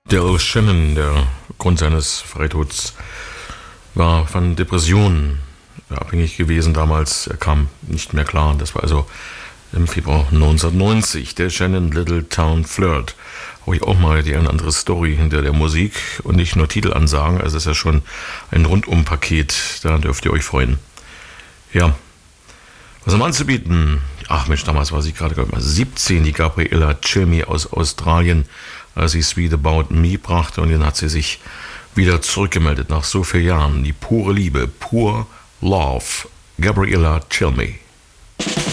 Del Shannon, der Grund seines Freitods, war von Depressionen abhängig gewesen damals. Er kam nicht mehr klar. Das war also im Februar 1990. Der Shannon Little Town Flirt. Habe ich auch mal die eine andere Story hinter der Musik und nicht nur Titelansagen. Also es ist ja schon ein Rundumpaket. Da dürft ihr euch freuen. Ja, was haben wir anzubieten? Ach Mensch, damals war sie gerade 17, die Gabriella Cilmi aus Australien, als sie Sweet About Me brachte, und dann hat sie sich wieder zurückgemeldet nach so vielen Jahren. Die pure Liebe, pure Love, Gabriella Cilmi.